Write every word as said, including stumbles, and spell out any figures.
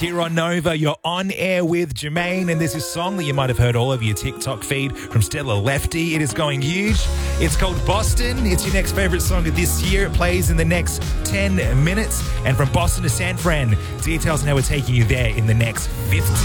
here on Nova. You're on air with Jermaine, and there's this song that you might have heard all over your TikTok feed from Stella Lefty. It is going huge. It's called Boston. It's your next favourite song of this year. It plays in the next ten minutes. And from Boston to San Fran, details on how we're taking you there in the next fifteen.